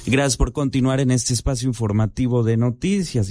Gracias por continuar en este espacio informativo de noticias,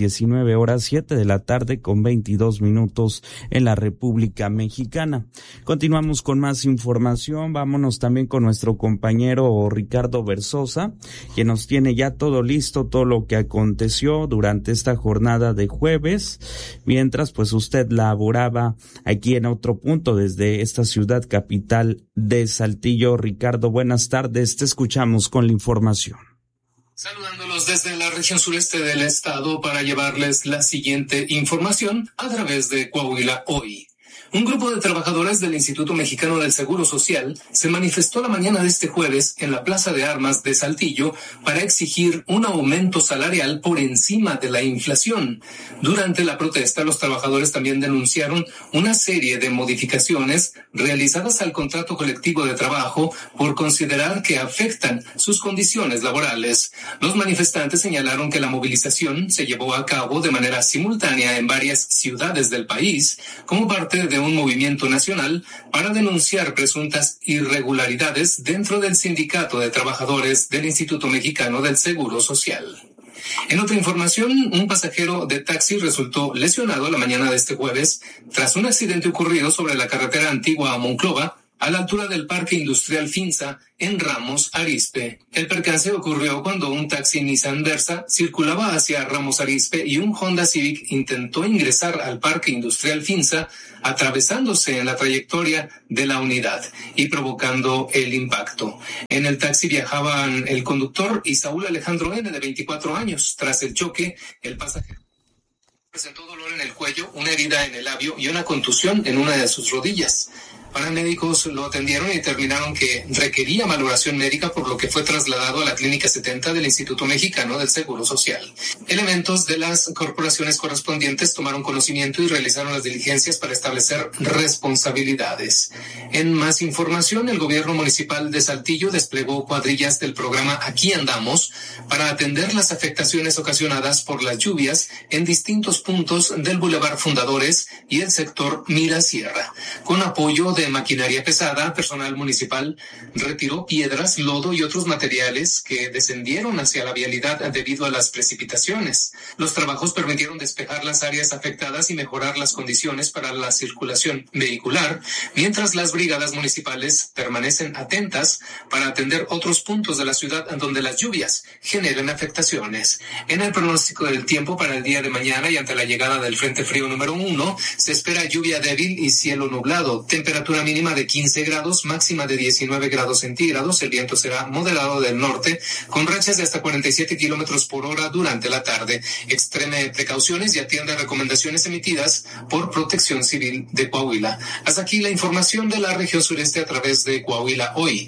19:07 de la tarde con 22 minutos en la República Mexicana. Continuamos con más información, vámonos también con nuestro compañero Ricardo Versosa, que nos tiene ya todo listo, todo lo que aconteció durante esta jornada de jueves, mientras pues usted laboraba aquí en otro punto desde esta ciudad capital de Saltillo. Ricardo, buenas tardes, te escuchamos con la información. Saludándolos desde la región sureste del estado para llevarles la siguiente información a través de Coahuila Hoy. Un grupo de trabajadores del Instituto Mexicano del Seguro Social se manifestó la mañana de este jueves en la Plaza de Armas de Saltillo para exigir un aumento salarial por encima de la inflación. Durante la protesta, los trabajadores también denunciaron una serie de modificaciones realizadas al contrato colectivo de trabajo por considerar que afectan sus condiciones laborales. Los manifestantes señalaron que la movilización se llevó a cabo de manera simultánea en varias ciudades del país como parte de un movimiento nacional para denunciar presuntas irregularidades dentro del Sindicato de Trabajadores del Instituto Mexicano del Seguro Social. En otra información, un pasajero de taxi resultó lesionado la mañana de este jueves tras un accidente ocurrido sobre la carretera antigua a Monclova, a la altura del Parque Industrial Finza, en Ramos Arizpe. El percance ocurrió cuando un taxi Nissan Versa circulaba hacia Ramos Arizpe y un Honda Civic intentó ingresar al Parque Industrial Finza, atravesándose en la trayectoria de la unidad y provocando el impacto. En el taxi viajaban el conductor y Saúl Alejandro N., de 24 años. Tras el choque, el pasajero presentó dolor en el cuello, una herida en el labio y una contusión en una de sus rodillas. Paramédicos lo atendieron y determinaron que requería valoración médica, por lo que fue trasladado a la Clínica 70 del Instituto Mexicano del Seguro Social. Elementos de las corporaciones correspondientes tomaron conocimiento y realizaron las diligencias para establecer responsabilidades. En más información, el gobierno municipal de Saltillo desplegó cuadrillas del programa Aquí Andamos para atender las afectaciones ocasionadas por las lluvias en distintos puntos del Boulevard Fundadores y el sector Mirasierra. Con apoyo de maquinaria pesada, personal municipal retiró piedras, lodo y otros materiales que descendieron hacia la vialidad debido a las precipitaciones. Los trabajos permitieron despejar las áreas afectadas y mejorar las condiciones para la circulación vehicular, mientras las brigadas municipales permanecen atentas para atender otros puntos de la ciudad donde las lluvias generen afectaciones. En el pronóstico del tiempo para el día de mañana y ante la llegada del Frente Frío número 1, se espera lluvia débil y cielo nublado, temperatura mínima de 15 grados, máxima de 19 grados centígrados. El viento será moderado del norte, con rachas de hasta 47 kilómetros por hora durante la tarde. Extreme precauciones y atienda recomendaciones emitidas por Protección Civil de Coahuila. Hasta aquí la información de la región sureste a través de Coahuila Hoy.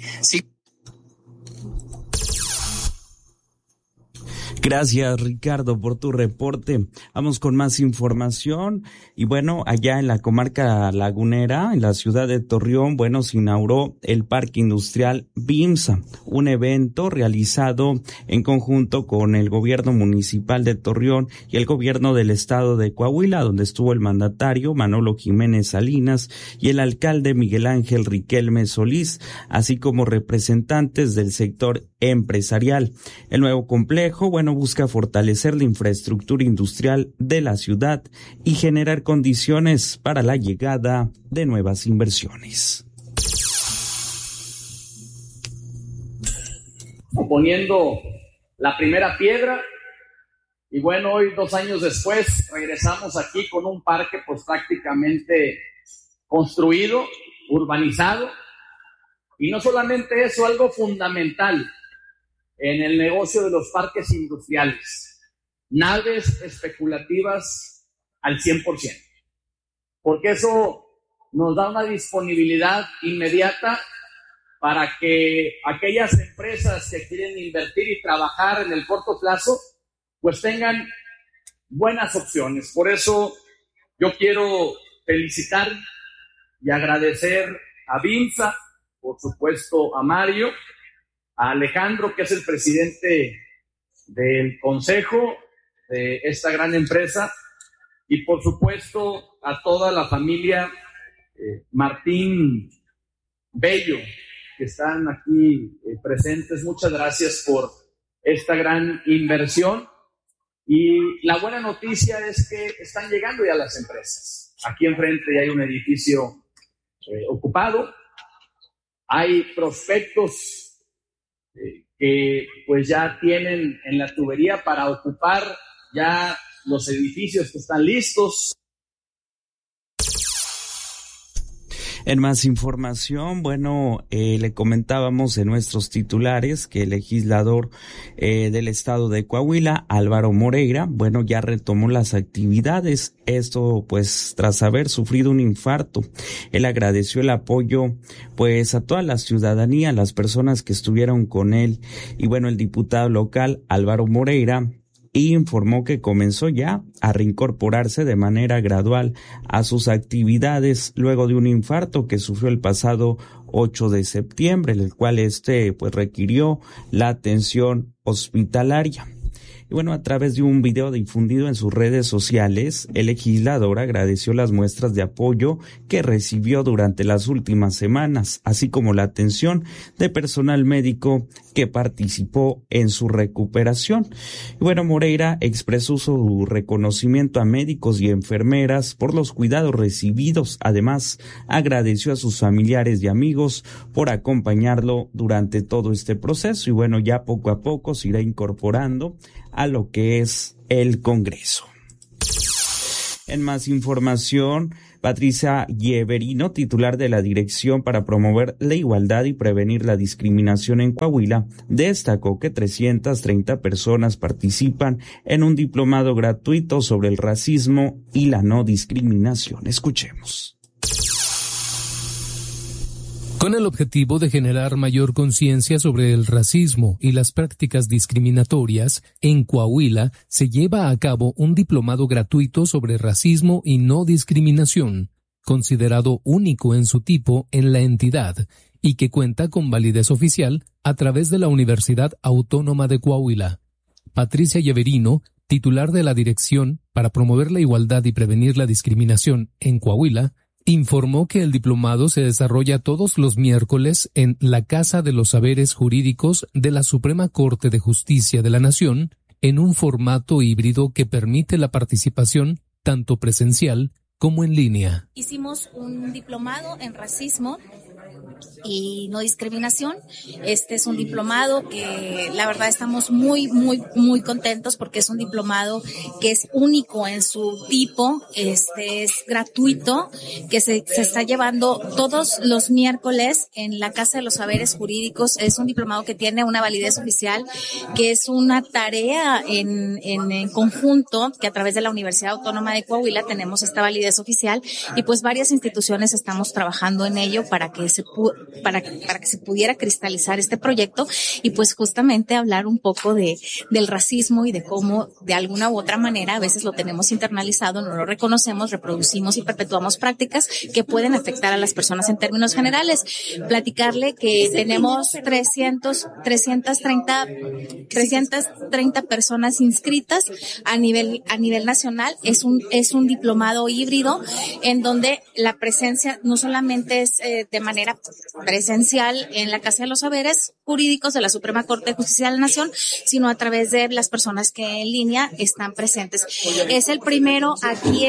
Gracias, Ricardo, por tu reporte. Vamos con más información. Y bueno, allá en la comarca lagunera, en la ciudad de Torreón, bueno, se inauguró el Parque Industrial BIMSA, un evento realizado en conjunto con el gobierno municipal de Torreón y el gobierno del estado de Coahuila, donde estuvo el mandatario Manolo Jiménez Salinas y el alcalde Miguel Ángel Riquelme Solís, así como representantes del sector empresarial. El nuevo complejo, bueno, busca fortalecer la infraestructura industrial de la ciudad y generar condiciones para la llegada de nuevas inversiones. Poniendo la primera piedra y bueno, hoy 2 años después regresamos aquí con un parque pues prácticamente construido, urbanizado, y no solamente eso, algo fundamental en el negocio de los parques industriales: naves especulativas al 100%, porque eso nos da una disponibilidad inmediata para que aquellas empresas que quieren invertir y trabajar en el corto plazo pues tengan buenas opciones. Por eso yo quiero felicitar y agradecer a BIMSA, por supuesto a Mario, a Alejandro, que es el presidente del consejo de esta gran empresa, y por supuesto a toda la familia Martín Bello, que están aquí presentes. Muchas gracias por esta gran inversión. Y la buena noticia es que están llegando ya las empresas. Aquí enfrente ya hay un edificio ocupado. Hay prospectos que pues ya tienen en la tubería para ocupar ya los edificios que están listos. En más información, le comentábamos en nuestros titulares que el legislador del estado de Coahuila, Álvaro Moreira, ya retomó las actividades. Esto pues tras haber sufrido un infarto. Él agradeció el apoyo pues a toda la ciudadanía, a las personas que estuvieron con él. Y el diputado local, Álvaro Moreira, y informó que comenzó ya a reincorporarse de manera gradual a sus actividades luego de un infarto que sufrió el pasado 8 de septiembre, el cual requirió la atención hospitalaria. Y a través de un video difundido en sus redes sociales, el legislador agradeció las muestras de apoyo que recibió durante las últimas semanas, así como la atención de personal médico que participó en su recuperación. Y Moreira expresó su reconocimiento a médicos y enfermeras por los cuidados recibidos. Además, agradeció a sus familiares y amigos por acompañarlo durante todo este proceso. Y ya poco a poco se irá incorporando a lo que es el Congreso. En más información, Patricia Yeverino, titular de la Dirección para Promover la Igualdad y Prevenir la Discriminación en Coahuila, destacó que 330 personas participan en un diplomado gratuito sobre el racismo y la no discriminación. Escuchemos. Con el objetivo de generar mayor conciencia sobre el racismo y las prácticas discriminatorias, en Coahuila se lleva a cabo un diplomado gratuito sobre racismo y no discriminación, considerado único en su tipo en la entidad y que cuenta con validez oficial a través de la Universidad Autónoma de Coahuila. Patricia Yeverino, titular de la Dirección para Promover la Igualdad y Prevenir la Discriminación en Coahuila, informó que el diplomado se desarrolla todos los miércoles en la Casa de los Saberes Jurídicos de la Suprema Corte de Justicia de la Nación, en un formato híbrido que permite la participación tanto presencial como en línea. Hicimos un diplomado en racismo y no discriminación. Este es un diplomado que la verdad estamos muy contentos porque es un diplomado que es único en su tipo, es gratuito, que se está llevando todos los miércoles en la Casa de los Saberes Jurídicos. Es un diplomado que tiene una validez oficial, que es una tarea en conjunto, que a través de la Universidad Autónoma de Coahuila tenemos esta validez oficial y pues varias instituciones estamos trabajando en ello para que se pudiera cristalizar este proyecto y pues justamente hablar un poco del racismo y de cómo de alguna u otra manera a veces lo tenemos internalizado, no lo reconocemos, reproducimos y perpetuamos prácticas que pueden afectar a las personas en términos generales. Platicarle que tenemos 330 personas inscritas a nivel nacional. Es un diplomado híbrido en donde la presencia no solamente es de manera presencial en la Casa de los Saberes Jurídicos de la Suprema Corte de Justicia de la Nación, sino a través de las personas que en línea están presentes. Es el primero aquí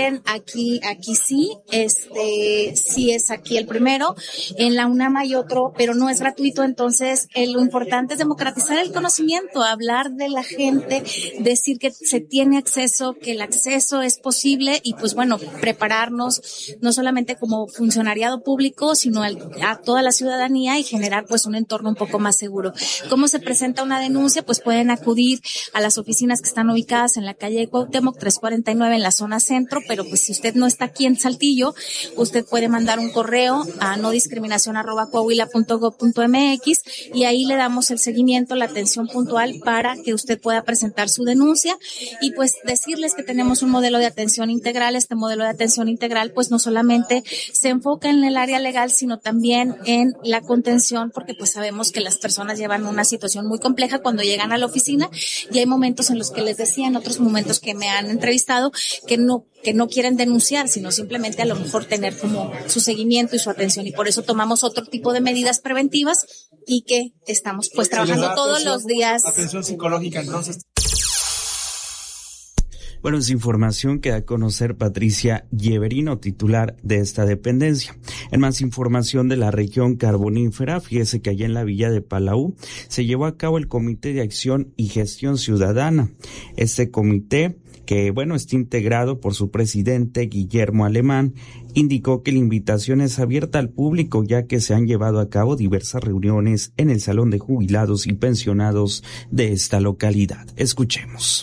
sí es aquí el primero. En la UNAM hay otro, pero no es gratuito, entonces lo importante es democratizar el conocimiento, hablar de la gente, decir que se tiene acceso, que el acceso es posible y pues bueno, prepararnos no solamente como funcionariado público, sino a toda la ciudadanía y generar pues un entorno un poco más seguro. ¿Cómo se presenta una denuncia? Pues pueden acudir a las oficinas que están ubicadas en la calle de Cuauhtémoc 349 en la zona centro, pero pues si usted no está aquí en Saltillo, usted puede mandar un correo a nodiscriminacion@coahuila.gov.mx y ahí le damos el seguimiento, la atención puntual para que usted pueda presentar su denuncia y pues decirles que tenemos un modelo de atención integral. Este modelo de atención integral pues no solamente se enfoca en el área legal, sino también en la contención, porque pues sabemos que las personas llevan una situación muy compleja cuando llegan a la oficina y hay momentos en los que les decía, en otros momentos que me han entrevistado, que no quieren denunciar, sino simplemente a lo mejor tener como su seguimiento y su atención y por eso tomamos otro tipo de medidas preventivas y que estamos pues trabajando todos los días. Atención psicológica, entonces. Bueno, es información que da a conocer Patricia Yeverino, titular de esta dependencia. En más información de la región carbonífera, fíjese que allá en la villa de Palau se llevó a cabo el Comité de Acción y Gestión Ciudadana. Este comité, que está integrado por su presidente Guillermo Alemán, indicó que la invitación es abierta al público, ya que se han llevado a cabo diversas reuniones en el Salón de Jubilados y Pensionados de esta localidad. Escuchemos.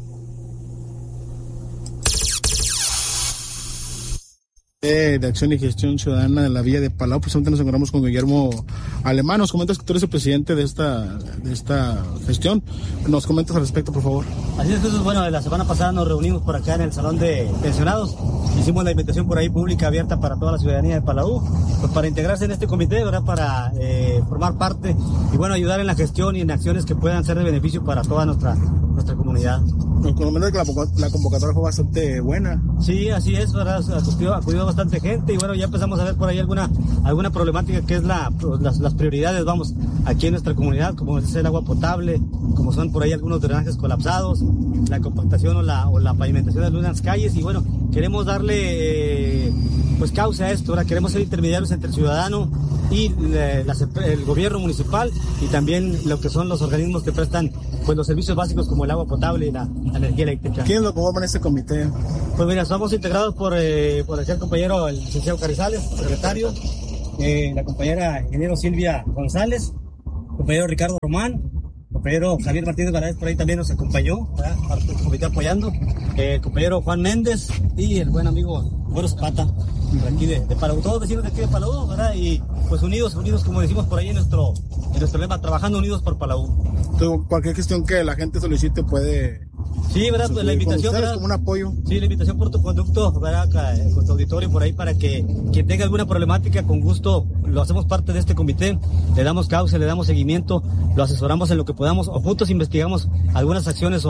De Acción y Gestión Ciudadana de la Villa de Palau, precisamente nos encontramos con Guillermo Alemán. Nos comentas que tú eres el presidente de esta gestión. Nos comentas al respecto, por favor. Así es, Jesús. Bueno, la semana pasada nos reunimos por acá en el Salón de Pensionados. Hicimos la invitación por ahí pública, abierta para toda la ciudadanía de Palau, pues para integrarse en este comité, ¿verdad? Para formar parte y ayudar en la gestión y en acciones que puedan ser de beneficio para toda nuestra comunidad. Con lo menos que la convocatoria fue bastante buena. Sí, así es, ¿verdad? Acudió bastante gente y ya empezamos a ver por ahí alguna problemática que es las prioridades, aquí en nuestra comunidad, como es el agua potable, como son por ahí algunos drenajes colapsados, la compactación o la pavimentación de algunas calles y queremos darle causa a esto, ¿verdad? Queremos ser intermediarios entre el ciudadano y el gobierno municipal y también lo que son los organismos que prestan los servicios básicos como el agua potable y la energía eléctrica. ¿Quién lo conforma en este comité? Pues mira, estamos integrados por el compañero, el licenciado Carrizales, secretario, la compañera ingeniero Silvia González, compañero Ricardo Román, compañero Javier Martínez Valadez por ahí también nos acompañó, parte del comité apoyando, el compañero Juan Méndez y el buen amigo Güero Zapata, de aquí de Palau, todos vecinos de aquí de Palau, ¿verdad? Y unidos, como decimos por ahí en nuestro lema, trabajando unidos por Palau. Cualquier gestión que la gente solicite puede... Sí, ¿verdad? Pues la invitación, ¿verdad? Como un apoyo. Sí, la invitación por tu conducto, ¿verdad? Con tu auditorio por ahí para que quien tenga alguna problemática, con gusto lo hacemos parte de este comité, le damos causa, le damos seguimiento, lo asesoramos en lo que podamos o juntos investigamos algunas acciones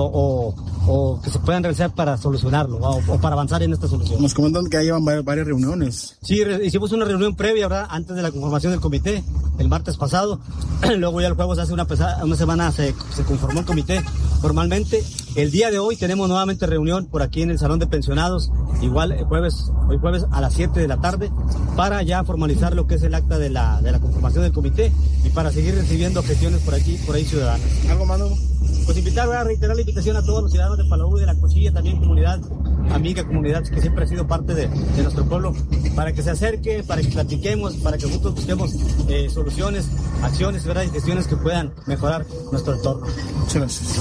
o que se puedan realizar para solucionarlo o para avanzar en esta solución. Nos comentan que ya llevan varias reuniones. Sí, hicimos una reunión previa, ¿verdad? Antes de la conformación del comité, el martes pasado. Luego ya el jueves hace una semana se conformó el comité formalmente. El día de hoy tenemos nuevamente reunión por aquí en el Salón de Pensionados, igual hoy jueves a las 7 de la tarde, para ya formalizar lo que es el acta de la conformación del comité y para seguir recibiendo gestiones por ahí ciudadanas. ¿Algo más, no? Pues a reiterar la invitación a todos los ciudadanos de Palau y de la Cuchilla, también comunidad amiga, comunidad que siempre ha sido parte de nuestro pueblo, para que se acerque, para que platiquemos, para que juntos busquemos soluciones, acciones, ¿verdad? Y gestiones que puedan mejorar nuestro entorno. Muchas gracias.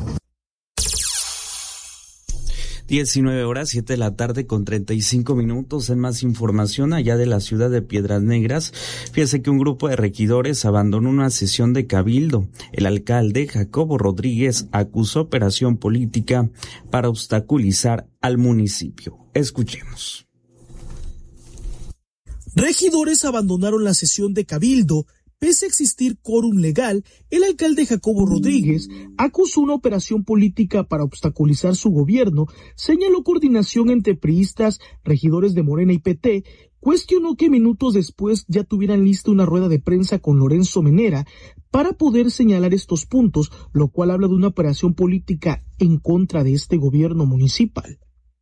19:00, 7 de la tarde con 35 minutos. En más información, allá de la ciudad de Piedras Negras, fíjese que un grupo de regidores abandonó una sesión de cabildo. El alcalde Jacobo Rodríguez acusó operación política para obstaculizar al municipio. Escuchemos. Regidores abandonaron la sesión de cabildo. Pese a existir quórum legal, el alcalde Jacobo Rodríguez acusó una operación política para obstaculizar su gobierno, señaló coordinación entre priistas, regidores de Morena y PT, cuestionó que minutos después ya tuvieran lista una rueda de prensa con Lorenzo Menera para poder señalar estos puntos, lo cual habla de una operación política en contra de este gobierno municipal.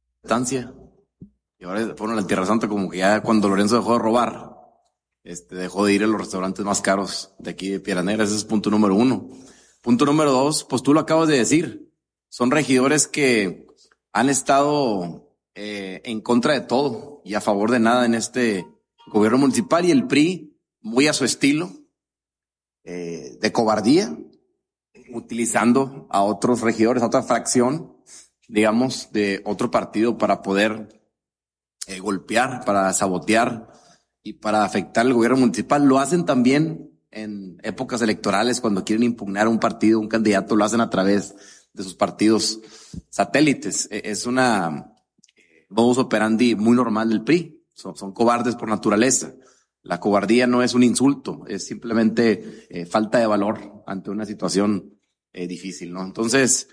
Y ahora fueron a la Tierra Santa como que ya cuando Lorenzo dejó de robar, dejó de ir a los restaurantes más caros de aquí de Piedras Negras. Ese es punto número 1. Punto número 2, pues tú lo acabas de decir. Son regidores que han estado en contra de todo y a favor de nada en este gobierno municipal, y el PRI, muy a su estilo, de cobardía, utilizando a otros regidores, a otra fracción, digamos, de otro partido para poder golpear, para sabotear y para afectar al gobierno municipal. Lo hacen también en épocas electorales, cuando quieren impugnar a un partido, un candidato, lo hacen a través de sus partidos satélites. Es una modus operandi muy normal del PRI. Son cobardes por naturaleza. La cobardía no es un insulto, es simplemente falta de valor ante una situación difícil, ¿no? Entonces,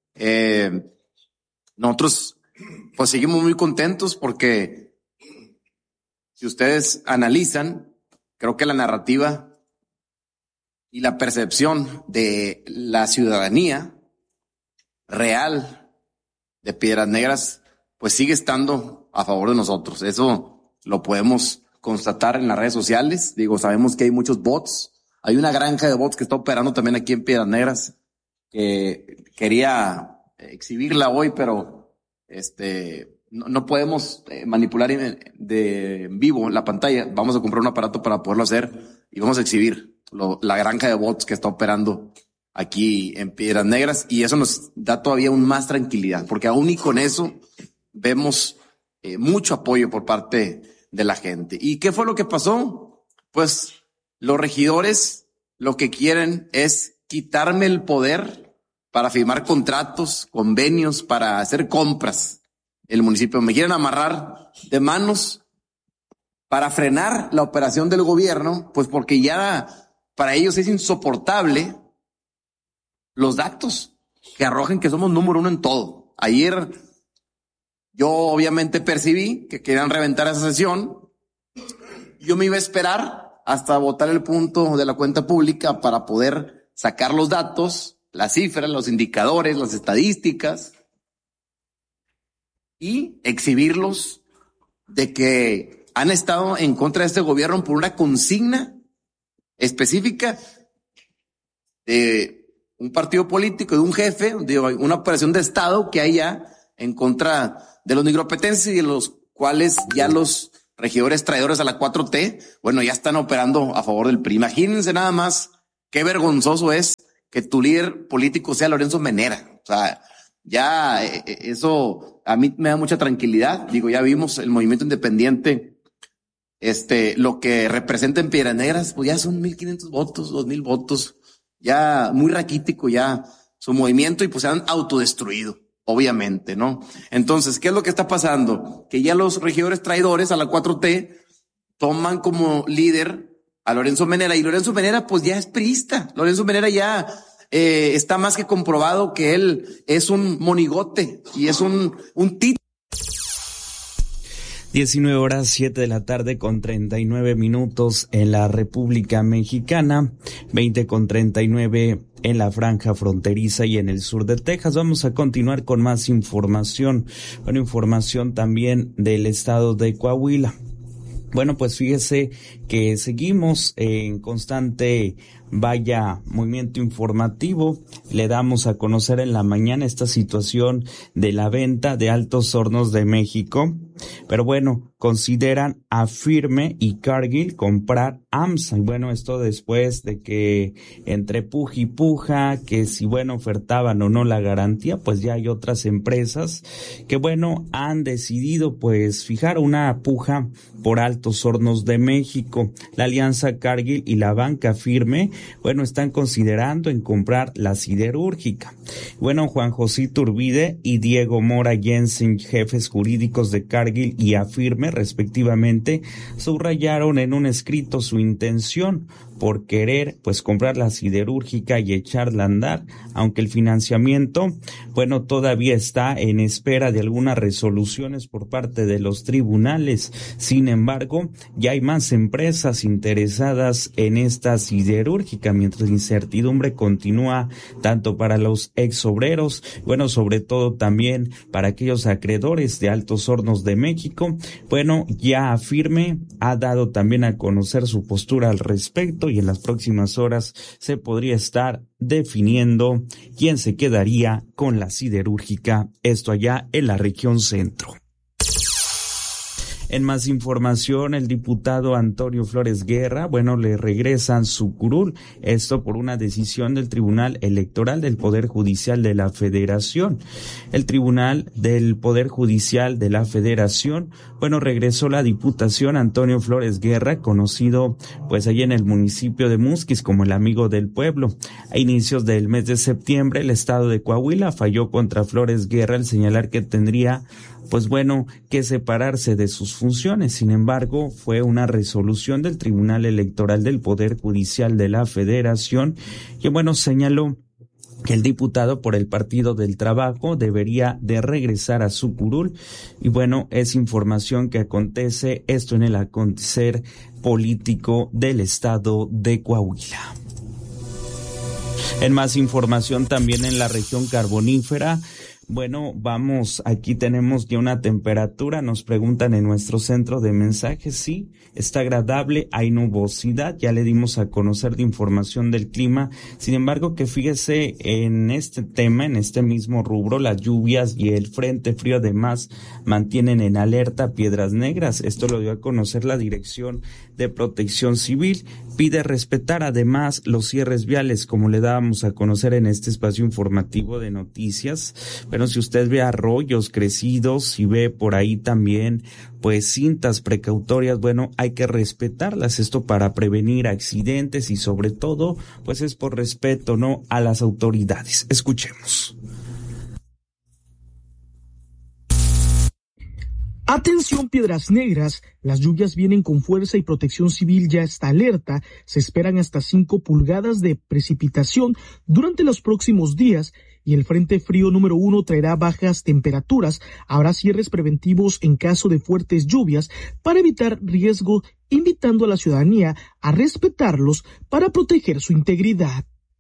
nosotros pues seguimos muy contentos porque si ustedes analizan, creo que la narrativa y la percepción de la ciudadanía real de Piedras Negras, pues sigue estando a favor de nosotros. Eso lo podemos constatar en las redes sociales. Digo, sabemos que hay muchos bots. Hay una granja de bots que está operando también aquí en Piedras Negras, que quería exhibirla hoy, pero no podemos manipular en vivo la pantalla. Vamos a comprar un aparato para poderlo hacer y vamos a exhibir la granja de bots que está operando aquí en Piedras Negras, y eso nos da todavía aún más tranquilidad, porque aún y con eso vemos mucho apoyo por parte de la gente. ¿Y qué fue lo que pasó? Pues los regidores lo que quieren es quitarme el poder para firmar contratos, convenios, para hacer compras en el municipio. Me quieren amarrar de manos para frenar la operación del gobierno, pues porque ya para ellos es insoportable los datos que arrojen que somos número 1 en todo. Ayer yo obviamente percibí que querían reventar esa sesión. Yo me iba a esperar hasta votar el punto de la cuenta pública para poder sacar los datos, las cifras, los indicadores, las estadísticas y exhibirlos de que han estado en contra de este gobierno por una consigna específica de un partido político, de un jefe, de una operación de Estado que hay ya en contra de los nigropetenses, y de los cuales ya los regidores traidores a la 4T, bueno, ya están operando a favor del PRI. Imagínense nada más qué vergonzoso es que tu líder político sea Lorenzo Menera. O sea, ya eso a mí me da mucha tranquilidad. Digo, ya vimos el movimiento independiente, lo que representa en Piedras Negras, pues ya son 1,500 votos, 2,000 votos, ya muy raquítico ya su movimiento, y pues se han autodestruido, obviamente, ¿no? Entonces, ¿qué es lo que está pasando? Que ya los regidores traidores a la 4T toman como líder a Lorenzo Menera, y Lorenzo Menera pues ya es priista. Lorenzo Menera ya está más que comprobado que él es un monigote y es un títere. 19:07 con 39 minutos en la República Mexicana, 20:39 en la franja fronteriza y en el sur de Texas. Vamos a continuar con más información. Bueno, información también del estado de Coahuila. Bueno, pues fíjese que seguimos en constante movimiento informativo. Le damos a conocer en la mañana esta situación de la venta de Altos Hornos de México. Pero bueno, consideran a Firme y Cargill comprar AMSA. Y bueno, esto después de que entre puja y puja, que si bueno ofertaban o no la garantía, pues ya hay otras empresas que bueno han decidido pues fijar una puja por Altos Hornos de México. La alianza Cargill y la banca Firme, bueno, están considerando en comprar la siderúrgica. Bueno, Juan José Iturbide y Diego Mora Jensen, jefes jurídicos de Cargill y Afirme, respectivamente, subrayaron en un escrito su intención por querer pues comprar la siderúrgica y echarla a andar, aunque el financiamiento, bueno, todavía está en espera de algunas resoluciones por parte de los tribunales. Sin embargo, ya hay más empresas interesadas en esta siderúrgica, mientras la incertidumbre continúa tanto para los exobreros, bueno, sobre todo también para aquellos acreedores de Altos Hornos de México. Bueno, ya Afirme ha dado también a conocer su postura al respecto, y en las próximas horas se podría estar definiendo quién se quedaría con la siderúrgica, esto allá en la región centro. En más información, el diputado Antonio Flores Guerra, bueno, le regresan su curul, esto por una decisión del Tribunal Electoral del Poder Judicial de la Federación. El Tribunal del Poder Judicial de la Federación, bueno, regresó la diputación a Antonio Flores Guerra, conocido pues allí en el municipio de Musquis como el amigo del pueblo. A inicios del mes de septiembre, el estado de Coahuila falló contra Flores Guerra al señalar que tendría pues bueno, que separarse de sus funciones. Sin embargo, fue una resolución del Tribunal Electoral del Poder Judicial de la Federación que, bueno, señaló que el diputado por el Partido del Trabajo debería de regresar a su curul. Y bueno, es información que acontece esto en el acontecer político del estado de Coahuila. En más información también en la región carbonífera. Bueno, aquí tenemos ya una temperatura, nos preguntan en nuestro centro de mensajes, sí, está agradable, hay nubosidad, ya le dimos a conocer de información del clima, sin embargo que fíjese en este tema, en este mismo rubro, las lluvias y el frente frío además mantienen en alerta Piedras Negras, esto lo dio a conocer la Dirección de Protección Civil, pide respetar además los cierres viales, como le dábamos a conocer en este espacio informativo de noticias. Bueno, si usted ve arroyos crecidos, si ve por ahí también, pues cintas precautorias, bueno, hay que respetarlas, esto para prevenir accidentes y sobre todo, pues es por respeto, ¿no?, a las autoridades. Escuchemos. Atención Piedras Negras, las lluvias vienen con fuerza y Protección Civil ya está alerta, se esperan hasta 5 pulgadas de precipitación durante los próximos días y el Frente Frío número 1 traerá bajas temperaturas, habrá cierres preventivos en caso de fuertes lluvias para evitar riesgo, invitando a la ciudadanía a respetarlos para proteger su integridad.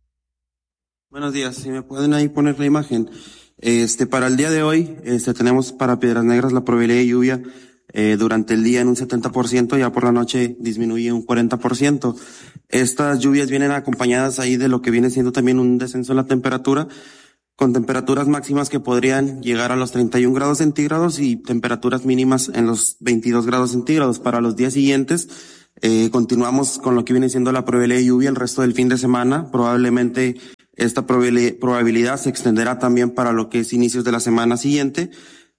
Buenos días, si me pueden ahí poner la imagen. Para el día de hoy, tenemos para Piedras Negras la probabilidad de lluvia durante el día en un 70%, ya por la noche disminuye un 40%. Estas lluvias vienen acompañadas ahí de lo que viene siendo también un descenso en la temperatura, con temperaturas máximas que podrían llegar a los 31 grados centígrados y temperaturas mínimas en los 22 grados centígrados. Para los días siguientes, continuamos con lo que viene siendo la probabilidad de lluvia el resto del fin de semana, probablemente esta probabilidad se extenderá también para lo que es inicios de la semana siguiente.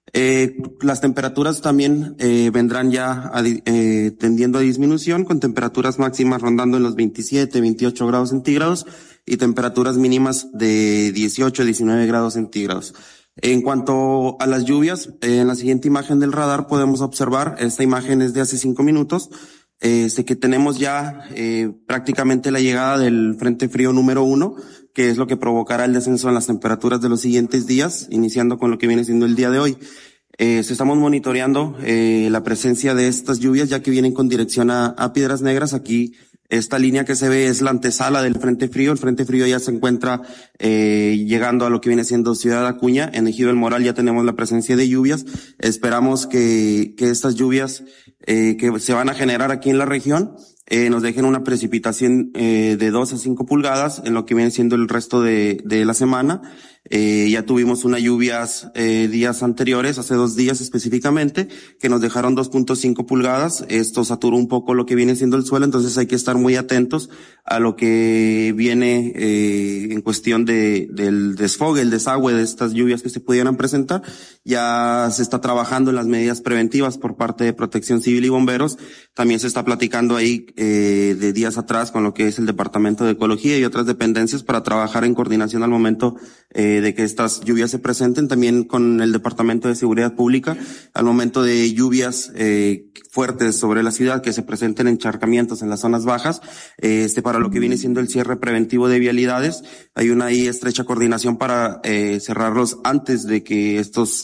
Las temperaturas también vendrán ya tendiendo a disminución, con temperaturas máximas rondando en los 27, 28 grados centígrados y temperaturas mínimas de 18, 19 grados centígrados. En cuanto a las lluvias, en la siguiente imagen del radar podemos observar, esta imagen es de hace 5 minutos, que tenemos ya prácticamente la llegada del Frente Frío número 1, que es lo que provocará el descenso en las temperaturas de los siguientes días, iniciando con lo que viene siendo el día de hoy. Estamos monitoreando la presencia de estas lluvias, ya que vienen con dirección a Piedras Negras. Aquí esta línea que se ve es la antesala del Frente Frío. El Frente Frío ya se encuentra llegando a lo que viene siendo Ciudad Acuña. En Ejido El Moral ya tenemos la presencia de lluvias. Esperamos que estas lluvias que se van a generar aquí en la región nos dejen una precipitación de 2 a 5 pulgadas en lo que viene siendo el resto de la semana. Ya tuvimos unas lluvias días anteriores, hace 2 días específicamente, que nos dejaron 2.5 pulgadas. Esto saturó un poco lo que viene siendo el suelo, entonces hay que estar muy atentos a lo que viene en cuestión del desfogue, el desagüe de estas lluvias que se pudieran presentar. Ya se está trabajando en las medidas preventivas por parte de Protección Civil y bomberos. También se está platicando ahí de días atrás con lo que es el Departamento de Ecología y otras dependencias para trabajar en coordinación al momento de que estas lluvias se presenten, también con el Departamento de Seguridad Pública, al momento de lluvias fuertes sobre la ciudad, que se presenten encharcamientos en las zonas bajas, para lo que viene siendo el cierre preventivo de vialidades, hay una ahí estrecha coordinación para cerrarlos antes de que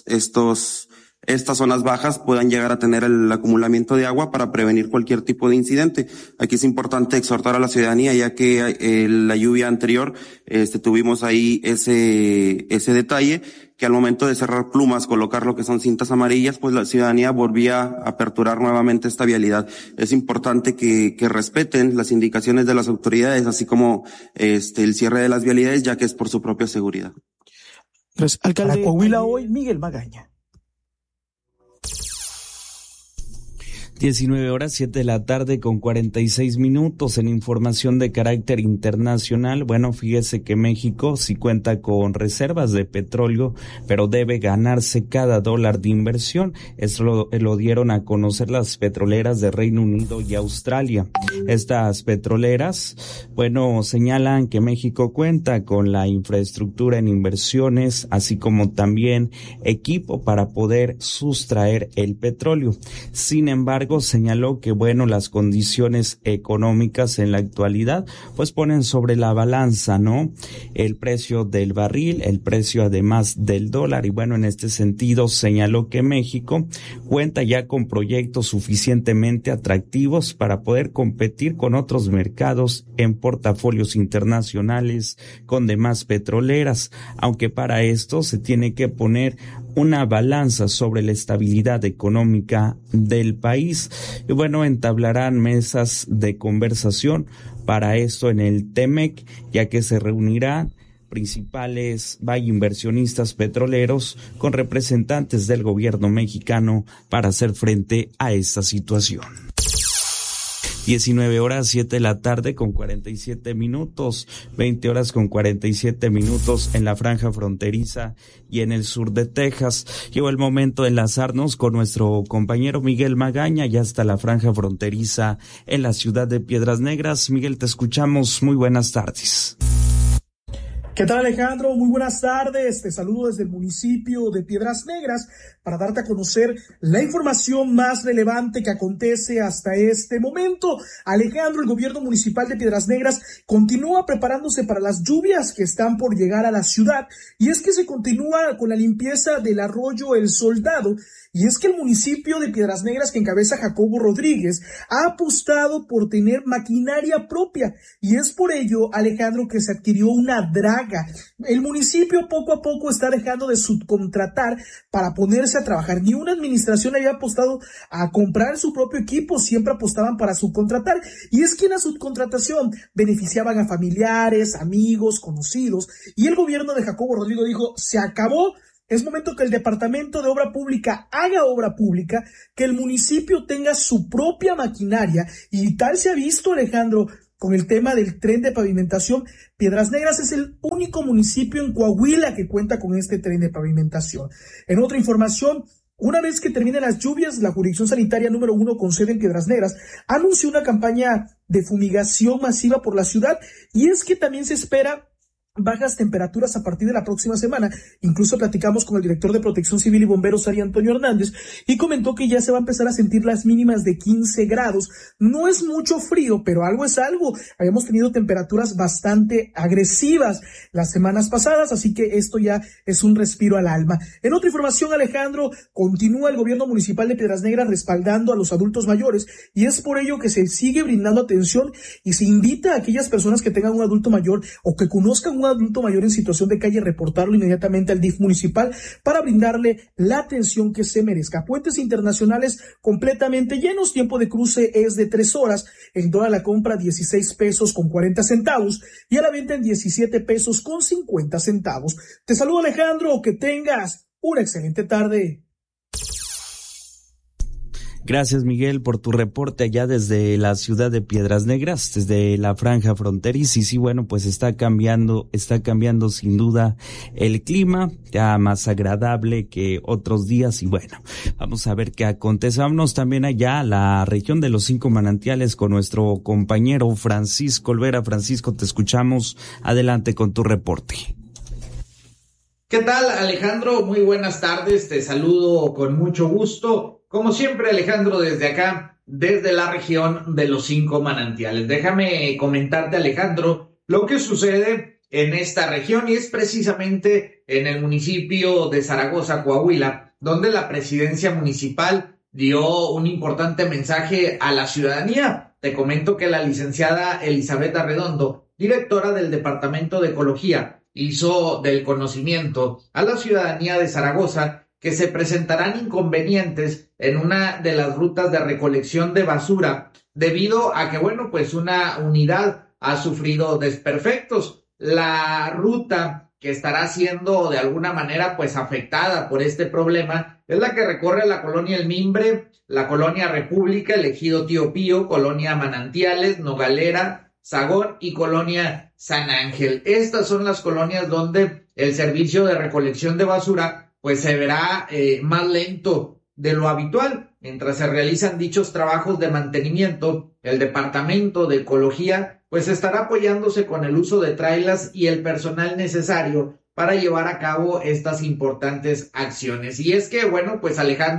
estas zonas bajas puedan llegar a tener el acumulamiento de agua para prevenir cualquier tipo de incidente. Aquí es importante exhortar a la ciudadanía, ya que la lluvia anterior tuvimos ahí ese detalle, que al momento de cerrar plumas, colocar lo que son cintas amarillas, pues la ciudadanía volvía a aperturar nuevamente esta vialidad. Es importante que respeten las indicaciones de las autoridades, así como el cierre de las vialidades, ya que es por su propia seguridad. Gracias. Alcalde de Coahuila hoy, Miguel Magaña. 19:07 con 46 minutos en información de carácter internacional. Bueno, fíjese que México sí cuenta con reservas de petróleo, pero debe ganarse cada dólar de inversión. Esto lo dieron a conocer las petroleras de Reino Unido y Australia. Estas petroleras, bueno, señalan que México cuenta con la infraestructura en inversiones, así como también equipo para poder sustraer el petróleo. Sin embargo, embargo, señaló que, bueno, las condiciones económicas en la actualidad, pues ponen sobre la balanza, ¿no? El precio del barril, el precio además del dólar. Y bueno, en este sentido, señaló que México cuenta ya con proyectos suficientemente atractivos para poder competir con otros mercados en portafolios internacionales con demás petroleras, aunque para esto se tiene que poner una balanza sobre la estabilidad económica del país. Y bueno, entablarán mesas de conversación para esto en el TEMEC, ya que se reunirán principales inversionistas petroleros con representantes del gobierno mexicano para hacer frente a esta situación. 19 horas, 7 de la tarde con 47 minutos, 20 horas con 47 minutos en la franja fronteriza y en el sur de Texas. Llegó el momento de enlazarnos con nuestro compañero Miguel Magaña, ya está la franja fronteriza en la ciudad de Piedras Negras. Miguel, te escuchamos, muy buenas tardes. ¿Qué tal, Alejandro? Muy buenas tardes. Te saludo desde el municipio de Piedras Negras para darte a conocer la información más relevante que acontece hasta este momento. Alejandro, el gobierno municipal de Piedras Negras continúa preparándose para las lluvias que están por llegar a la ciudad, y es que se continúa con la limpieza del arroyo El Soldado. Y es que el municipio de Piedras Negras, que encabeza Jacobo Rodríguez, ha apostado por tener maquinaria propia, y es por ello, Alejandro, que se adquirió una draga. El municipio poco a poco está dejando de subcontratar para ponerse a trabajar. Ni una administración había apostado a comprar su propio equipo, siempre apostaban para subcontratar, y es que en la subcontratación beneficiaban a familiares, amigos, conocidos, y el gobierno de Jacobo Rodríguez dijo, se acabó. Es momento que el Departamento de Obra Pública haga obra pública, que el municipio tenga su propia maquinaria, y tal se ha visto, Alejandro, con el tema del tren de pavimentación. Piedras Negras es el único municipio en Coahuila que cuenta con este tren de pavimentación. En otra información, una vez que terminen las lluvias, la Jurisdicción Sanitaria número 1 con sede en Piedras Negras anunció una campaña de fumigación masiva por la ciudad, y es que también se espera bajas temperaturas a partir de la próxima semana. Incluso platicamos con el director de Protección Civil y Bomberos, Ari Antonio Hernández, y comentó que ya se va a empezar a sentir las mínimas de 15 grados. No es mucho frío, pero algo es algo. Habíamos tenido temperaturas bastante agresivas las semanas pasadas, así que esto ya es un respiro al alma. En otra información, Alejandro, continúa el gobierno municipal de Piedras Negras respaldando a los adultos mayores, y es por ello que se sigue brindando atención y se invita a aquellas personas que tengan un adulto mayor o que conozcan un adulto mayor en situación de calle, reportarlo inmediatamente al DIF municipal para brindarle la atención que se merezca. Puentes internacionales completamente llenos, tiempo de cruce es de 3 horas, el dólar a la compra 16 pesos con 40 centavos y a la venta en 17 pesos con 50 centavos. Te saludo, Alejandro, que tengas una excelente tarde. Gracias, Miguel, por tu reporte allá desde la ciudad de Piedras Negras, desde la franja fronteriza. Y sí, bueno, pues está cambiando sin duda el clima, ya más agradable que otros días. Y bueno, vamos a ver qué acontece. Vámonos también allá a la región de los 5 manantiales con nuestro compañero Francisco Olvera. Francisco, te escuchamos. Adelante con tu reporte. ¿Qué tal, Alejandro? Muy buenas tardes, te saludo con mucho gusto. Como siempre, Alejandro, desde acá, desde la región de los 5 manantiales. Déjame comentarte, Alejandro, lo que sucede en esta región, y es precisamente en el municipio de Zaragoza, Coahuila, donde la presidencia municipal dio un importante mensaje a la ciudadanía. Te comento que la licenciada Elizabeth Arredondo, directora del Departamento de Ecología, hizo del conocimiento a la ciudadanía de Zaragoza que se presentarán inconvenientes en una de las rutas de recolección de basura debido a que, bueno, pues una unidad ha sufrido desperfectos. La ruta que estará siendo de alguna manera pues afectada por este problema es la que recorre la colonia El Mimbre, la colonia República, el ejido Tío Pío, colonia Manantiales, Nogalera, Sagón y colonia San Ángel. Estas son las colonias donde el servicio de recolección de basura pues se verá más lento de lo habitual. Mientras se realizan dichos trabajos de mantenimiento, el Departamento de Ecología pues estará apoyándose con el uso de trailers y el personal necesario para llevar a cabo estas importantes acciones. Y es que, bueno, pues Alejandro,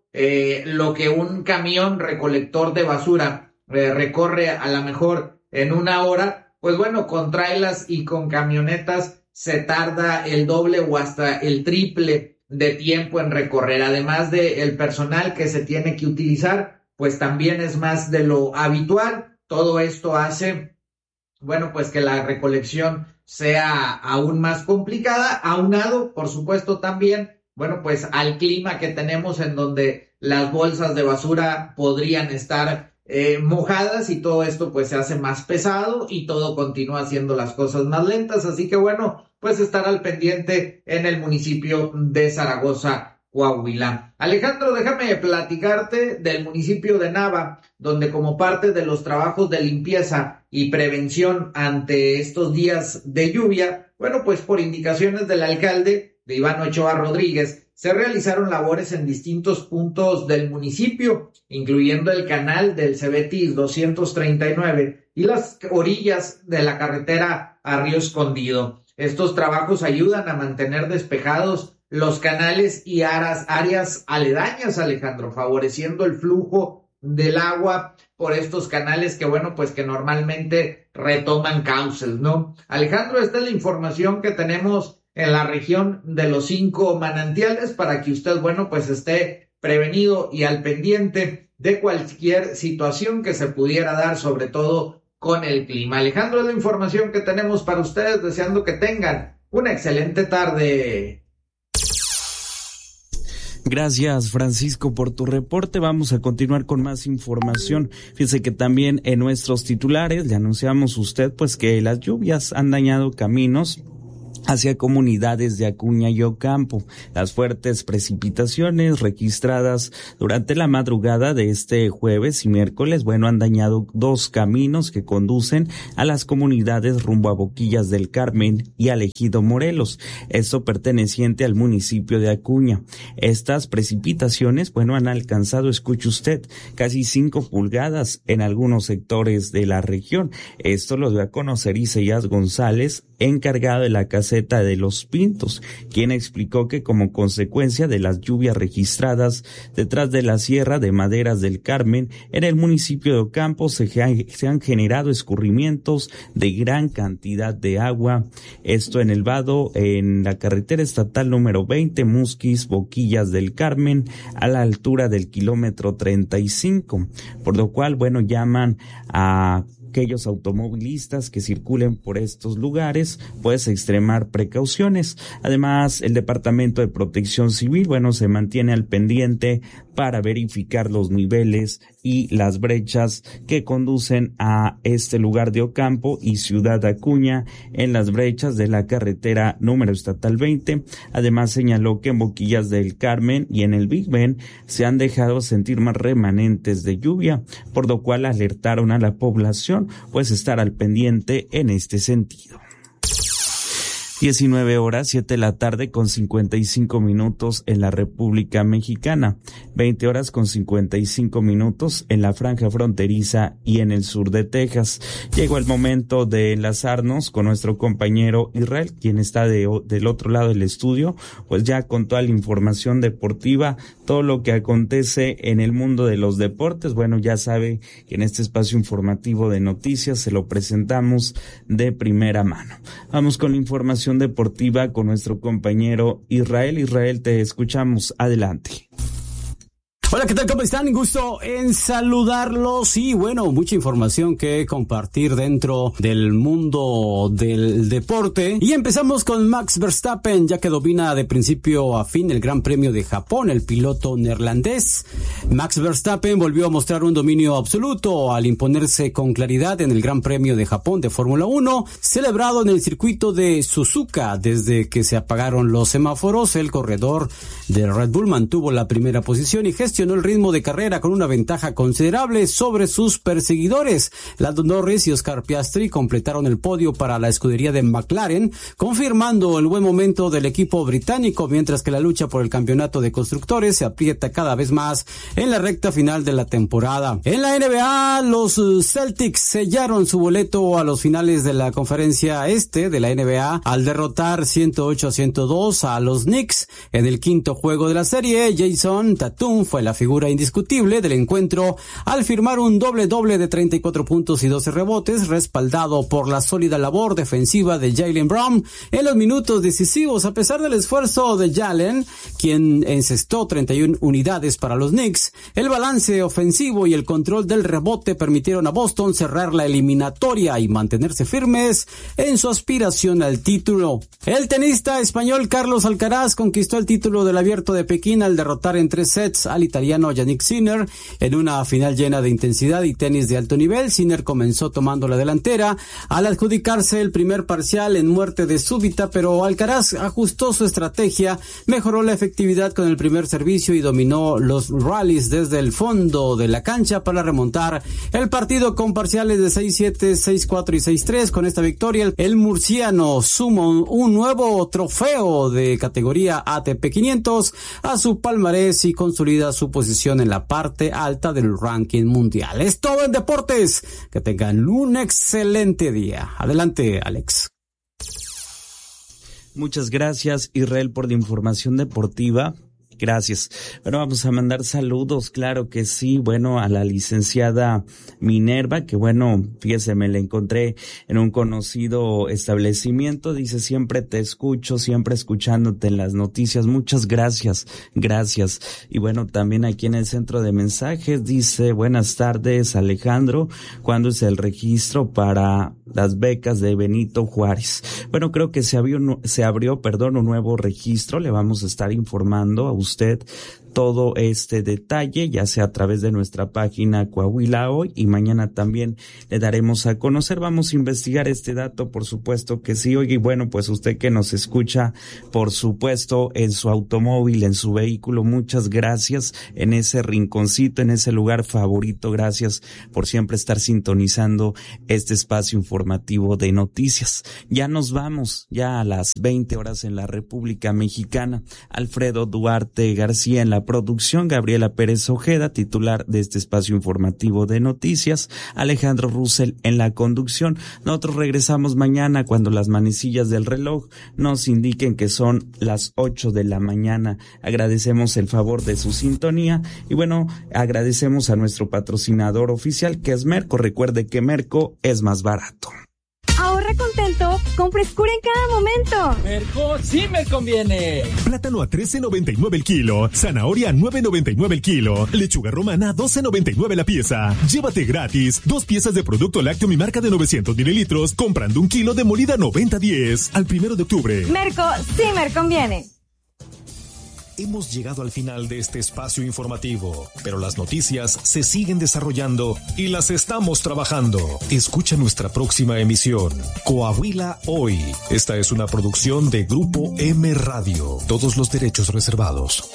lo que un camión recolector de basura recorre a lo mejor en 1 hora, pues bueno, con trailers y con camionetas se tarda el doble o hasta el triple de tiempo en recorrer. Además de el personal que se tiene que utilizar, pues también es más de lo habitual. Todo esto hace, bueno, pues que la recolección sea aún más complicada, aunado, por supuesto, también, bueno, pues al clima que tenemos en donde las bolsas de basura podrían estar mojadas y todo esto pues se hace más pesado y todo continúa haciendo las cosas más lentas. Así que bueno, pues estar al pendiente en el municipio de Zaragoza, Coahuila. Alejandro, déjame platicarte del municipio de Nava, donde como parte de los trabajos de limpieza y prevención ante estos días de lluvia, bueno, pues por indicaciones del alcalde, de Iván Ochoa Rodríguez, se realizaron labores en distintos puntos del municipio, incluyendo el canal del Cebetis 239 y las orillas de la carretera a Río Escondido. Estos trabajos ayudan a mantener despejados los canales y áreas aledañas, Alejandro, favoreciendo el flujo del agua por estos canales que, bueno, pues que normalmente retoman cauces, ¿no? Alejandro, esta es la información que tenemos en la región de los 5 manantiales para que usted, bueno, pues esté prevenido y al pendiente de cualquier situación que se pudiera dar, sobre todo con el clima. Alejandro, es la información que tenemos para ustedes, deseando que tengan una excelente tarde. Gracias, Francisco, por tu reporte. Vamos a continuar con más información. Fíjese que también en nuestros titulares le anunciamos a usted pues que las lluvias han dañado caminos hacia comunidades de Acuña y Ocampo. Las fuertes precipitaciones registradas durante la madrugada de este jueves y miércoles, bueno, han dañado 2 caminos que conducen a las comunidades rumbo a Boquillas del Carmen y al Ejido Morelos, esto perteneciente al municipio de Acuña. Estas precipitaciones, bueno, han alcanzado, escuche usted, casi 5 pulgadas en algunos sectores de la región. Esto lo dio a conocer Isaías González, encargado de la caseta de Los Pintos, quien explicó que como consecuencia de las lluvias registradas detrás de la Sierra de Maderas del Carmen, en el municipio de Ocampo se han generado escurrimientos de gran cantidad de agua. Esto en el vado en la carretera estatal número 20, Musquis, Boquillas del Carmen, a la altura del kilómetro 35, por lo cual, bueno, llaman a aquellos automovilistas que circulen por estos lugares, pues extremar precauciones. Además, el Departamento de Protección Civil, bueno, se mantiene al pendiente para verificar los niveles y las brechas que conducen a este lugar de Ocampo y Ciudad Acuña en las brechas de la carretera número estatal 20. Además, señaló que en Boquillas del Carmen y en el Big Ben se han dejado sentir más remanentes de lluvia, por lo cual alertaron a la población pues estar al pendiente en este sentido. 19:07 con 55 minutos en la República Mexicana, 20:55 en la franja fronteriza y en el sur de Texas. Llegó el momento de enlazarnos con nuestro compañero Israel, quien está del otro lado del estudio, pues ya con toda la información deportiva, todo lo que acontece en el mundo de los deportes. Bueno, ya sabe que en este espacio informativo de noticias se lo presentamos de primera mano. Vamos con la información deportiva con nuestro compañero Israel. Israel, te escuchamos. Adelante. Hola, ¿qué tal? ¿Cómo están? Gusto en saludarlos y bueno, mucha información que compartir dentro del mundo del deporte. Y empezamos con Max Verstappen, ya que domina de principio a fin el Gran Premio de Japón, el piloto neerlandés. Max Verstappen volvió a mostrar un dominio absoluto al imponerse con claridad en el Gran Premio de Japón de Fórmula 1, celebrado en el circuito de Suzuka. Desde que se apagaron los semáforos, el corredor de Red Bull mantuvo la primera posición y gestionó el ritmo de carrera con una ventaja considerable sobre sus perseguidores. Lando Norris y Oscar Piastri completaron el podio para la escudería de McLaren, confirmando el buen momento del equipo británico, mientras que la lucha por el campeonato de constructores se aprieta cada vez más en la recta final de la temporada. En la NBA, los Celtics sellaron su boleto a los finales de la conferencia este de la NBA al derrotar 108-102 a los Knicks. En el quinto juego de la serie, Jason Tatum fue el la figura indiscutible del encuentro al firmar un doble-doble de 34 puntos y 12 rebotes, respaldado por la sólida labor defensiva de Jaylen Brown en los minutos decisivos. A pesar del esfuerzo de Jalen, quien encestó 31 unidades para los Knicks, el balance ofensivo y el control del rebote permitieron a Boston cerrar la eliminatoria y mantenerse firmes en su aspiración al título. El tenista español Carlos Alcaraz conquistó el título del Abierto de Pekín al derrotar en 3 sets al italiano Jannik Sinner en una final llena de intensidad y tenis de alto nivel. Sinner comenzó tomando la delantera al adjudicarse el primer parcial en muerte de súbita, pero Alcaraz ajustó su estrategia, mejoró la efectividad con el primer servicio y dominó los rallies desde el fondo de la cancha para remontar el partido con parciales de 6-7, 6-4 y 6-3. Con esta victoria, el murciano suma un nuevo trofeo de categoría ATP 500 a su palmarés y consolida su posición en la parte alta del ranking mundial. Es todo en deportes. Que tengan un excelente día. Adelante, Alex. Muchas gracias, Israel, por la información deportiva. Gracias. Bueno, vamos a mandar saludos, claro que sí. Bueno, a la licenciada Minerva, que bueno, fíjese, me la encontré en un conocido establecimiento. Dice, siempre te escucho, siempre escuchándote en las noticias. Muchas gracias, gracias. Y bueno, también aquí en el centro de mensajes dice, buenas tardes, Alejandro. ¿Cuándo es el registro para las becas de Benito Juárez? Bueno, creo que se abrió un nuevo registro. Le vamos a estar informando a usted todo este detalle, ya sea a través de nuestra página Coahuila Hoy, y mañana también le daremos a conocer. Vamos a investigar este dato, por supuesto que sí. Oye, y bueno, pues usted que nos escucha, por supuesto, en su automóvil, en su vehículo, muchas gracias en ese rinconcito, en ese lugar favorito. Gracias por siempre estar sintonizando este espacio informativo de noticias. Ya nos vamos, ya a las 20 horas en la República Mexicana. Alfredo Duarte García en la producción, Gabriela Pérez Ojeda, titular de este espacio informativo de noticias, Alejandro Russell en la conducción. Nosotros regresamos mañana cuando las manecillas del reloj nos indiquen que son las 8 de la mañana. Agradecemos el favor de su sintonía y bueno, agradecemos a nuestro patrocinador oficial, que es Merco. Recuerde que Merco es más barato. Ahorra contento con frescura en cada momento. Merco sí me conviene. Plátano a $13.99 el kilo, zanahoria a $9.99 el kilo, lechuga romana a $12.99 la pieza. Llévate gratis 2 piezas de producto lácteo mi marca de 900 mililitros comprando 1 kilo de molida 90-10 al 1 de octubre. Merco sí me conviene. Hemos llegado al final de este espacio informativo, pero las noticias se siguen desarrollando y las estamos trabajando. Escucha nuestra próxima emisión, Coahuila Hoy. Esta es una producción de Grupo M Radio. Todos los derechos reservados.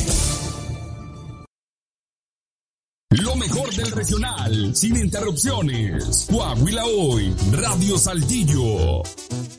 Lo mejor del regional, sin interrupciones. Coahuila Hoy, Radio Saltillo.